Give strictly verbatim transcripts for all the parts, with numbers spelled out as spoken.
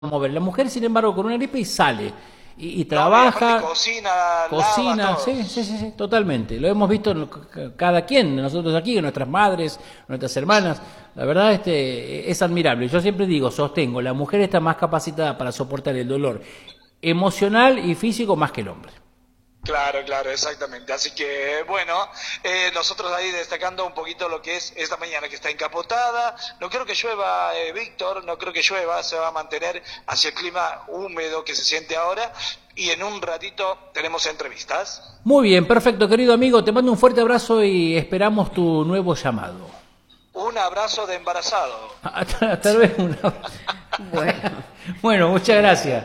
mover. La mujer, sin embargo, con una gripe y sale. Y, y No, y aparte trabaja, cocina, lava, cocina, todo. sí, sí, sí, sí, totalmente. Lo hemos visto en c- cada quien, nosotros aquí, nuestras madres, nuestras hermanas. La verdad, este, es admirable. Yo siempre digo, sostengo, la mujer está más capacitada para soportar el dolor emocional y físico más que el hombre. Claro, claro, exactamente. Así que, bueno, eh, nosotros ahí destacando un poquito lo que es esta mañana que está encapotada. No creo que llueva, eh, Víctor, no creo que llueva, se va a mantener hacia el clima húmedo que se siente ahora. Y en un ratito tenemos entrevistas. Muy bien, perfecto, querido amigo. Te mando un fuerte abrazo y esperamos tu nuevo llamado. Un abrazo de embarazado. Hasta, hasta luego. un abrazo. Bueno, Bueno, muchas gracias.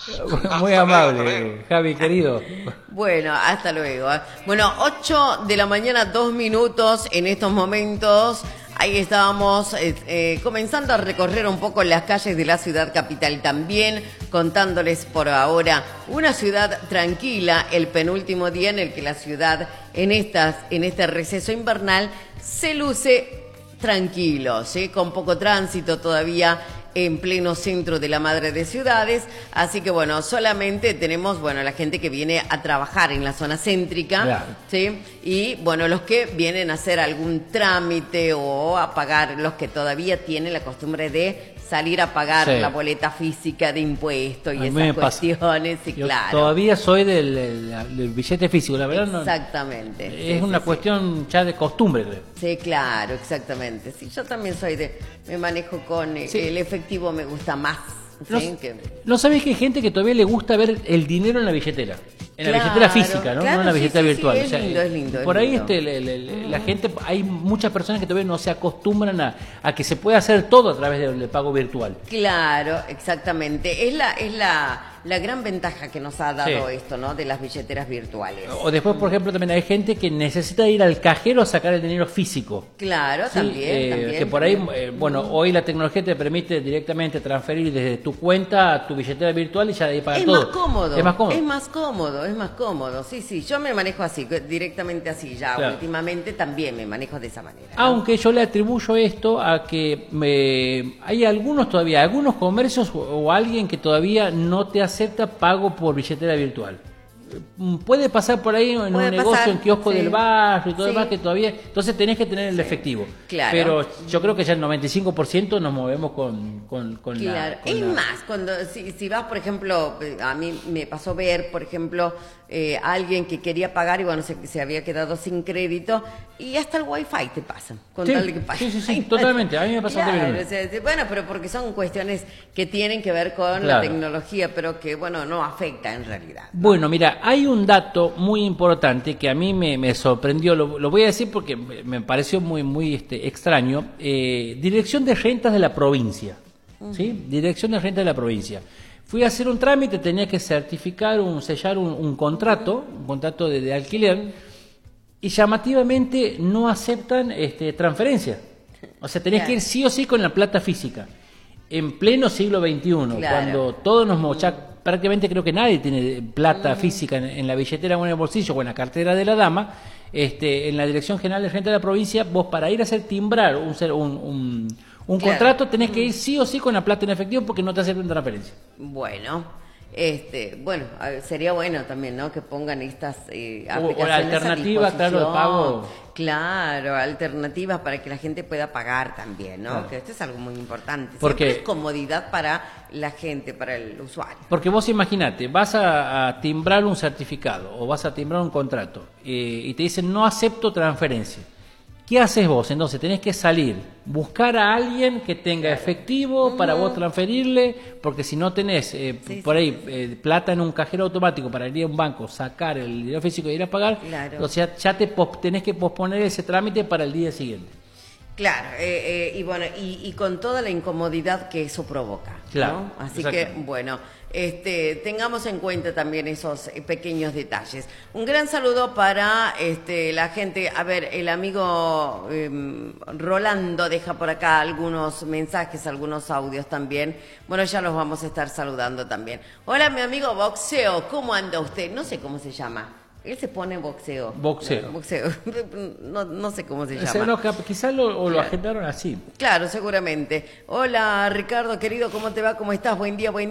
Muy Hasta luego, amable, hasta luego. Javi, querido. bueno, hasta luego. Bueno, ocho de la mañana, dos minutos en estos momentos. Ahí estábamos eh, eh, comenzando a recorrer un poco las calles de la ciudad capital también, contándoles por ahora una ciudad tranquila, el penúltimo día en el que la ciudad en, estas, en este receso invernal se luce tranquilo, ¿sí? Con poco tránsito todavía en pleno centro de la madre de ciudades, así que bueno, solamente tenemos, bueno, la gente que viene a trabajar en la zona céntrica, Claro. ¿sí? Y bueno, los que vienen a hacer algún trámite o a pagar, los que todavía tienen la costumbre de salir a pagar Sí. la boleta física de impuestos y A mí esas me pasa. cuestiones, sí, Yo claro. todavía soy del, del- del billete físico, la verdad no, Exactamente. es sí, una sí, cuestión ya de costumbre, creo. Sí. Sí, claro, exactamente. Sí, yo también soy de, me manejo con eh, Sí. el efectivo, me gusta más. ¿No, ¿sí? Que- ¿no sabés que hay gente que todavía le gusta ver el dinero en la billetera? En la Claro, billetera física, ¿no? claro, No en la sí, billetera sí, sí, virtual. es lindo, es lindo, es por ahí lindo. este, le- le- le- la gente, hay muchas personas que todavía no se acostumbran a, a que se puede hacer todo a través del, del pago virtual. Claro, exactamente. Es la, es la, la gran ventaja que nos ha dado Sí. esto, ¿no? De las billeteras virtuales. O después, por ejemplo, también hay gente que necesita ir al cajero a sacar el dinero físico. Claro, Sí, también, eh, también. que por ahí, también. eh, bueno, hoy la tecnología te permite directamente transferir desde tu cuenta a tu billetera virtual y ya de ahí pagar Es todo. más cómodo. Es más cómodo. Es más cómodo, es más cómodo. Sí, sí, yo me manejo así, directamente así ya. Claro. Últimamente también me manejo de esa manera. ¿no? Aunque yo le atribuyo esto a que me, hay algunos todavía, algunos comercios o, o alguien que todavía no te acepta pago por billetera virtual. Mm, Puede pasar por ahí en Puede un negocio, pasar, en kiosco sí. del barrio y todo Sí. demás que todavía... Entonces tenés que tener el efectivo. claro. Pero yo creo que ya el noventa y cinco por ciento nos movemos con, con, con Claro, la... con es la- más, cuando si, si vas, por ejemplo, eh, a mí me pasó ver, por ejemplo, eh, a alguien que quería pagar y bueno, se, se había quedado sin crédito y hasta el wifi te pasa, con Sí, tal de que pagues. sí, sí, sí, totalmente, a mí me pasa Claro, también. o sea, sí, bueno, pero porque son cuestiones que tienen que ver con la Claro. tecnología, pero que, bueno, no afecta en realidad. Bueno, mira, hay un dato muy importante que a mí me, me sorprendió, lo, lo voy a decir porque me, me pareció muy, muy este, extraño. Eh, Dirección de Rentas de la provincia, ¿sí? Dirección de Rentas de la provincia. Fui a hacer un trámite, tenía que certificar, un, sellar un, un contrato, un contrato de, de alquiler, y llamativamente no aceptan este, transferencia. O sea, tenés Claro. que ir sí o sí con la plata física. En pleno siglo veintiuno, Claro. cuando todos nos mo- ya prácticamente creo que nadie tiene plata física en, en la billetera o en el bolsillo o en la cartera de la dama, este, en la Dirección General de Renta de la provincia, vos para ir a hacer timbrar un, ser- un, un, un Claro. contrato tenés que ir sí o sí con la plata en efectivo porque no te aceptan transferencia. Bueno, este, bueno, a ver, sería bueno también, ¿no? Que pongan estas eh, O- o la aplicaciones a alternativa, claro, de disposición. pago. Claro, alternativas para que la gente pueda pagar también, ¿no? Claro. Que esto es algo muy importante. Porque- Siempre es comodidad para la gente, para el usuario. Porque vos imaginate, vas a, a timbrar un certificado o vas a timbrar un contrato eh, y te dicen no acepto transferencia. ¿Qué haces vos? Entonces tenés que salir, buscar a alguien que tenga efectivo para vos transferirle, porque si no tenés eh, Sí, por sí, ahí eh, plata en un cajero automático para ir a un banco, sacar el dinero físico y ir a pagar, Claro. o sea, ya te pos- tenés que posponer ese trámite para el día siguiente. Claro, eh, eh, y bueno, y, y con toda la incomodidad que eso provoca, Claro, ¿no? Así que, exactamente. bueno, este, tengamos en cuenta también esos eh, pequeños detalles. Un gran saludo para este, la gente. A ver, el amigo eh, Rolando deja por acá algunos mensajes, algunos audios también. Bueno, ya los vamos a estar saludando también. Hola, mi amigo Boxeo, ¿cómo anda usted? No sé cómo se llama. Él se pone boxeo. Boxeo. Boxeo. No, no sé cómo se llama. Ese, no, quizás lo, o lo agendaron así. Claro, seguramente. Hola, Ricardo, querido, ¿cómo te va? ¿Cómo estás? Buen día, buen